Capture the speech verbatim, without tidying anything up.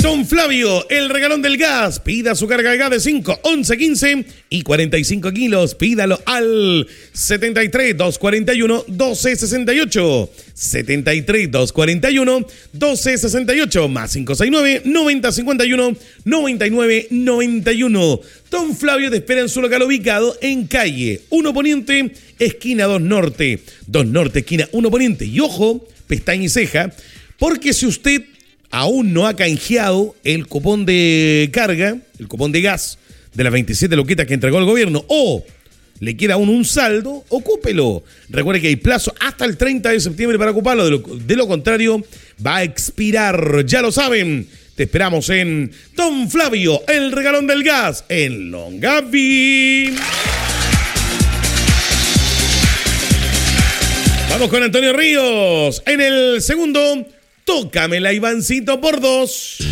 Don Flavio, el regalón del gas. Pida su carga de gas de cinco, once, quince y cuarenta y cinco kilos. Pídalo al setenta y tres, doscientos cuarenta y uno, doce sesenta y ocho. setenta y tres, doscientos cuarenta y uno, doce sesenta y ocho. Más cinco seis nueve, noventa cincuenta y uno, noventa y nueve noventa y uno. Don Flavio te espera en su local ubicado en calle uno Poniente, esquina dos Norte. dos Norte, esquina uno Poniente. Y ojo, pestaña y ceja, porque si usted aún no ha canjeado el cupón de carga, el cupón de gas de las veintisiete loquetas que entregó el gobierno, o le queda aún un saldo, ocúpelo. Recuerde que hay plazo hasta el treinta de septiembre para ocuparlo, de lo, de lo contrario va a expirar, ya lo saben. Te esperamos en Don Flavio, el regalón del gas, en Longaví. Vamos con Antonio Ríos. En el segundo, tócamela, Ivancito, por dos.